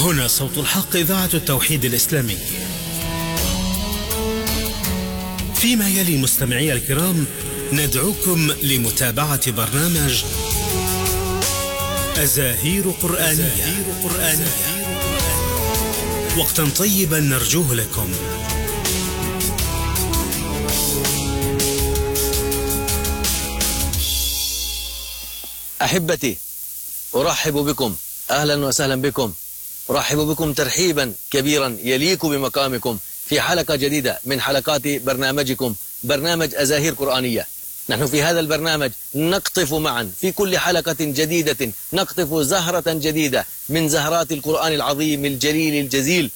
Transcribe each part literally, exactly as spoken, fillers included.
هنا صوت الحق، إذاعة التوحيد الإسلامي. فيما يلي مستمعي الكرام ندعوكم لمتابعة برنامج أزاهير قرآنية. وقتا طيبا نرجوه لكم. أحبتي، أرحب بكم، أهلا وسهلا بكم، أرحب بكم ترحيبا كبيرا يليق بمقامكم في حلقة جديدة من حلقات برنامجكم برنامج أزاهير قرآنية. نحن في هذا البرنامج نقطف معا في كل حلقة جديدة، نقطف زهرة جديدة من زهرات القرآن العظيم الجليل الجزيل،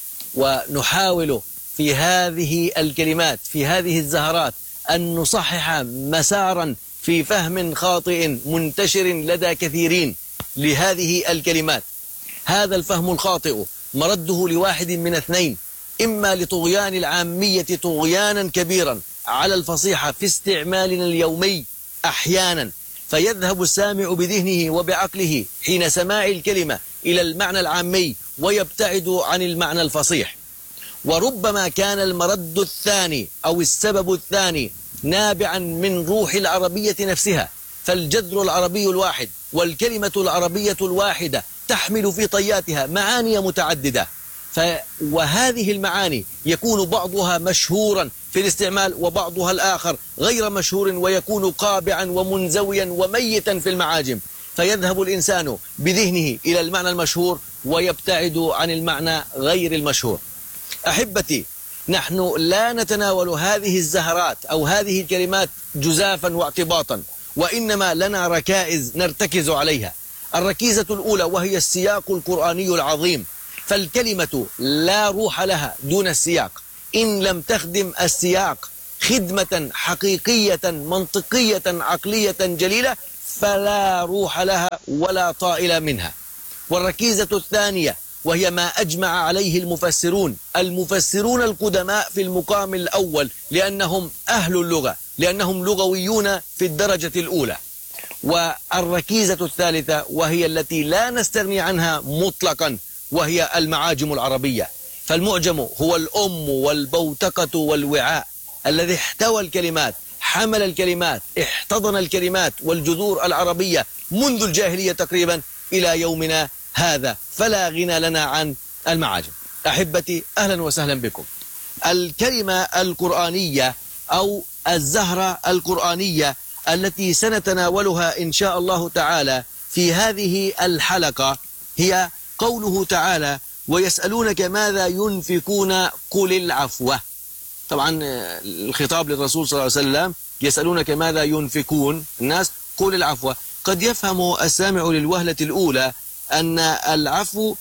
ونحاول في هذه الكلمات في هذه الزهرات أن نصحح مسارا في فهم خاطئ منتشر لدى كثيرين لهذه الكلمات. هذا الفهم الخاطئ مرده لواحد من اثنين: إما لطغيان العامية طغيانا كبيرا على الفصيحة في استعمالنا اليومي أحيانا، فيذهب السامع بذهنه وبعقله حين سماع الكلمة إلى المعنى العامي ويبتعد عن المعنى الفصيح. وربما كان المرد الثاني أو السبب الثاني نابعا من روح العربية نفسها، فالجذر العربي الواحد والكلمة العربية الواحدة تحمل في طياتها معاني متعددة، ف وهذه المعاني يكون بعضها مشهورا في الاستعمال وبعضها الآخر غير مشهور، ويكون قابعا ومنزويا وميتا في المعاجم، فيذهب الإنسان بذهنه إلى المعنى المشهور ويبتعد عن المعنى غير المشهور. أحبتي، نحن لا نتناول هذه الزهرات أو هذه الكلمات جزافا واعتباطا، وإنما لنا ركائز نرتكز عليها. الركيزة الأولى وهي السياق القرآني العظيم، فالكلمة لا روح لها دون السياق. إن لم تخدم السياق خدمة حقيقية منطقية عقلية جليلة فلا روح لها ولا طائل منها. والركيزة الثانية وهي ما أجمع عليه المفسرون المفسرون القدماء في المقام الأول، لأنهم أهل اللغة، لأنهم لغويون في الدرجة الأولى. والركيزة الثالثة وهي التي لا نستغني عنها مطلقا، وهي المعاجم العربية. فالمعجم هو الأم والبوتقة والوعاء الذي احتوى الكلمات، حمل الكلمات، احتضن الكلمات والجذور العربية منذ الجاهلية تقريبا إلى يومنا هذا، فلا غنى لنا عن المعاجم. أحبتي، أهلا وسهلا بكم. الكلمة القرآنية أو الزهرة القرآنية التي سنتناولها إن شاء الله تعالى في هذه الحلقة هي قوله تعالى: ويسألونك ماذا ينفقون قل العفو. طبعا الخطاب للرسول صلى الله عليه وسلم: يسألونك ماذا ينفقون الناس قل العفو. قد يفهم السامع للوهلة الأولى أن العفو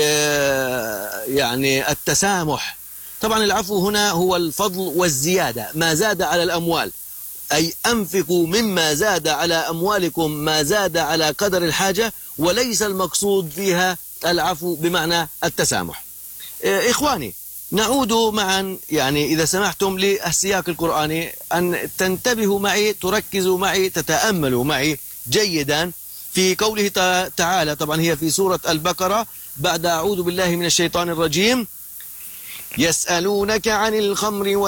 يعني التسامح. طبعا العفو هنا هو الفضل والزيادة، ما زاد على الأموال، أي أنفقوا مما زاد على أموالكم ما زاد على قدر الحاجة، وليس المقصود فيها العفو بمعنى التسامح. إخواني، نعود معا يعني إذا سمحتم للسياق القرآني، أن تنتبهوا معي، تركزوا معي، تتأملوا معي جيدا في قوله تعالى. طبعا هي في سورة البقرة بعد أعوذ بالله من الشيطان الرجيم: يسألونك عن الخمر